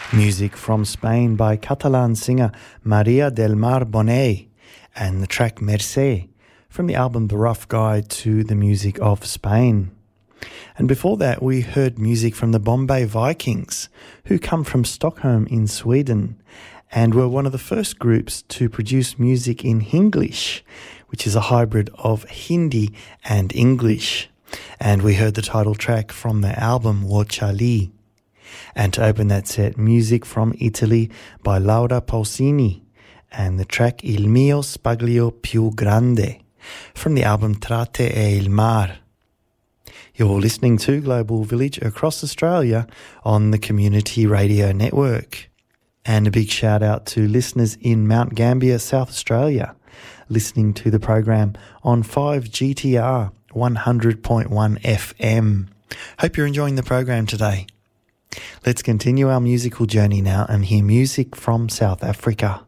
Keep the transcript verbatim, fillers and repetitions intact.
Music from Spain by Catalan singer Maria del Mar Bonet and the track Mercè from the album The Rough Guide to the Music of Spain. And before that we heard music from the Bombay Vikings, who come from Stockholm in Sweden and were one of the first groups to produce music in Hinglish, which is a hybrid of Hindi and English. And we heard the title track from their album Wo Chali. And to open that set, music from Italy by Laura Pausini and the track Il mio spaglio più grande from the album Trate e il mar. You're listening to Global Village across Australia on the Community Radio Network. And a big shout out to listeners in Mount Gambier, South Australia, listening to the program on five G T R one hundred point one F M. Hope you're enjoying the program today. Let's continue our musical journey now and hear music from South Africa.